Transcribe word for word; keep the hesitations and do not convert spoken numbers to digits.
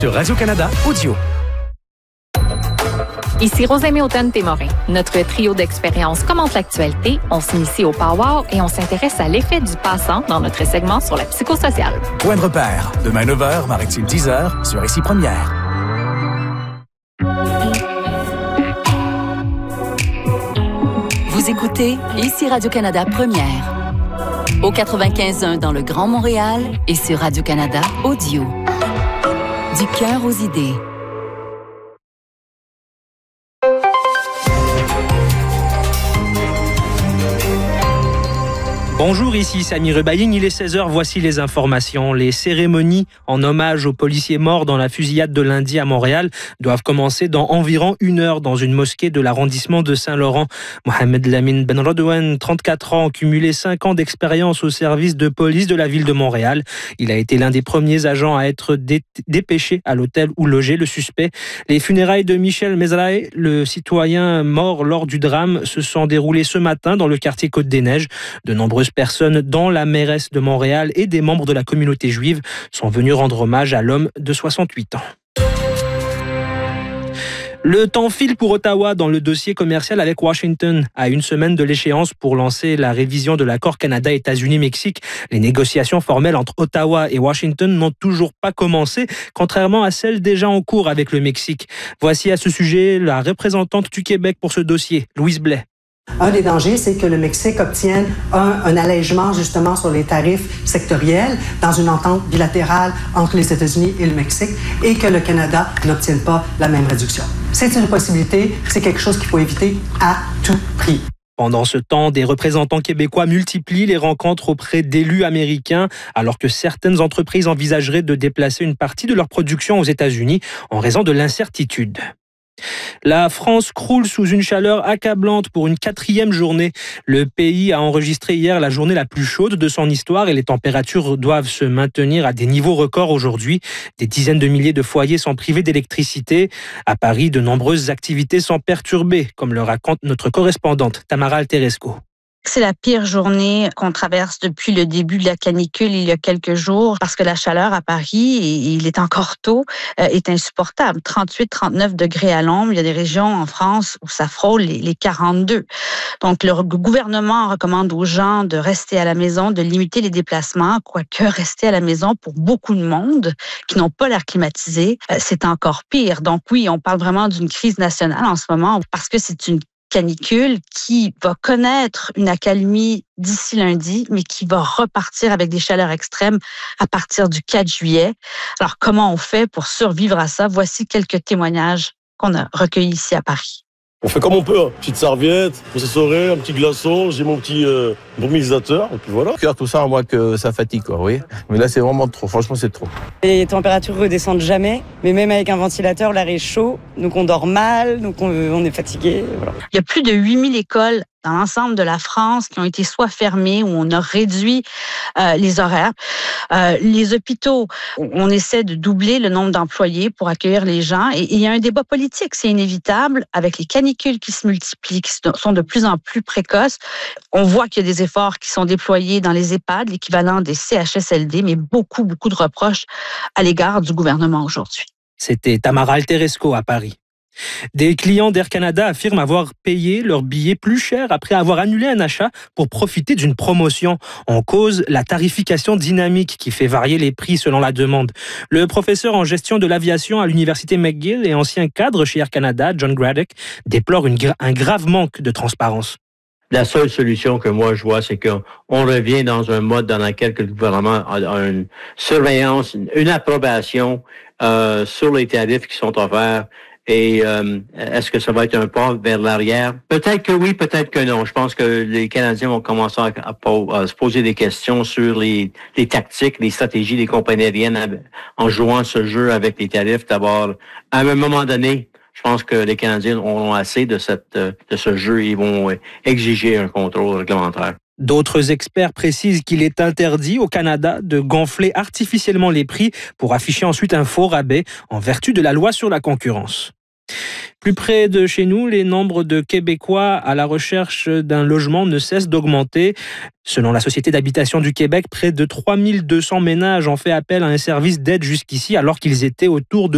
Sur Radio-Canada Audio. Ici Rosemée Automne-Témorin. Notre trio d'expériences commente l'actualité, on s'initie au Power et on s'intéresse à l'effet du passant dans notre segment sur la psychosociale. Point de repère, demain neuf heures, Maritime dix heures, sur Ici Première. Vous écoutez Ici Radio-Canada Première. Au quatre-vingt-quinze point un dans le Grand Montréal et sur Radio-Canada Audio. Du cœur aux idées. Bonjour, ici Sami Rebaying, il est seize heures, voici les informations. Les cérémonies en hommage aux policiers morts dans la fusillade de lundi à Montréal doivent commencer dans environ une heure dans une mosquée de l'arrondissement de Saint-Laurent. Mohamed Lamine Ben Rodouane, trente-quatre ans, cumulé cinq ans d'expérience au service de police de la ville de Montréal. Il a été l'un des premiers agents à être dé- dépêché à l'hôtel où logeait le suspect. Les funérailles de Michel Mezrahi, le citoyen mort lors du drame, se sont déroulées ce matin dans le quartier Côte-des-Neiges. De nombreuses personnes, dont la mairesse de Montréal et des membres de la communauté juive, sont venus rendre hommage à l'homme de soixante-huit ans. Le temps file pour Ottawa dans le dossier commercial avec Washington. À une semaine de l'échéance pour lancer la révision de l'accord Canada-États-Unis-Mexique, les négociations formelles entre Ottawa et Washington n'ont toujours pas commencé, contrairement à celles déjà en cours avec le Mexique. Voici à ce sujet la représentante du Québec pour ce dossier, Louise Blais. Un des dangers, c'est que le Mexique obtienne un, un allègement justement sur les tarifs sectoriels dans une entente bilatérale entre les États-Unis et le Mexique et que le Canada n'obtienne pas la même réduction. C'est une possibilité, c'est quelque chose qu'il faut éviter à tout prix. Pendant ce temps, des représentants québécois multiplient les rencontres auprès d'élus américains, alors que certaines entreprises envisageraient de déplacer une partie de leur production aux États-Unis en raison de l'incertitude. La France croule sous une chaleur accablante pour une quatrième journée. Le pays a enregistré hier la journée la plus chaude de son histoire et les températures doivent se maintenir à des niveaux records aujourd'hui. Des dizaines de milliers de foyers sont privés d'électricité. À Paris, de nombreuses activités sont perturbées, comme le raconte notre correspondante Tamara Alteresco. C'est la pire journée qu'on traverse depuis le début de la canicule il y a quelques jours parce que la chaleur à Paris, et il est encore tôt, est insupportable. trente-huit à trente-neuf degrés à l'ombre. Il y a des régions en France où ça frôle les, les quarante-deux. Donc, le gouvernement recommande aux gens de rester à la maison, de limiter les déplacements, quoique rester à la maison pour beaucoup de monde qui n'ont pas l'air climatisé, c'est encore pire. Donc oui, on parle vraiment d'une crise nationale en ce moment parce que c'est une canicule qui va connaître une accalmie d'ici lundi, mais qui va repartir avec des chaleurs extrêmes à partir du quatre juillet. Alors, comment on fait pour survivre à ça? Voici quelques témoignages qu'on a recueillis ici à Paris. On fait comme on peut, hein. Petite serviette, on s'essorer, un petit glaçon, j'ai mon petit euh, brumisateur, et puis voilà. Tout ça, on voit que ça fatigue, quoi, oui. Mais là, c'est vraiment trop, franchement, c'est trop. Les températures redescendent jamais, mais même avec un ventilateur, l'air est chaud, donc on dort mal, donc on, on est fatigué, voilà. Il y a plus de huit mille écoles dans l'ensemble de la France qui ont été soit fermées ou on a réduit euh, les horaires. Euh, les hôpitaux, on essaie de doubler le nombre d'employés pour accueillir les gens. Et, et il y a un débat politique, c'est inévitable, avec les canicules qui se multiplient, qui sont de plus en plus précoces. On voit qu'il y a des efforts qui sont déployés dans les EHPAD, l'équivalent des C H S L D, mais beaucoup, beaucoup de reproches à l'égard du gouvernement aujourd'hui. C'était Tamara Alteresco à Paris. Des clients d'Air Canada affirment avoir payé leur billet plus cher après avoir annulé un achat pour profiter d'une promotion. En cause, la tarification dynamique qui fait varier les prix selon la demande. Le professeur en gestion de l'aviation à l'université McGill et ancien cadre chez Air Canada, John Graddick, déplore une gra- un grave manque de transparence. La seule solution que moi je vois, c'est qu'on revient dans un mode dans lequel le gouvernement a une surveillance, une approbation euh, sur les tarifs qui sont offerts. Et euh, est-ce que ça va être un pas vers l'arrière? Peut-être que oui, peut-être que non. Je pense que les Canadiens vont commencer à, à, à se poser des questions sur les, les tactiques, les stratégies des compagnies aériennes en jouant ce jeu avec les tarifs. D'abord, à un moment donné, je pense que les Canadiens auront assez de, cette, de ce jeu et ils vont exiger un contrôle réglementaire. D'autres experts précisent qu'il est interdit au Canada de gonfler artificiellement les prix pour afficher ensuite un faux rabais en vertu de la loi sur la concurrence. Plus près de chez nous, les nombres de Québécois à la recherche d'un logement ne cessent d'augmenter. Selon la Société d'habitation du Québec, près de trois mille deux cents ménages ont fait appel à un service d'aide jusqu'ici alors qu'ils étaient autour de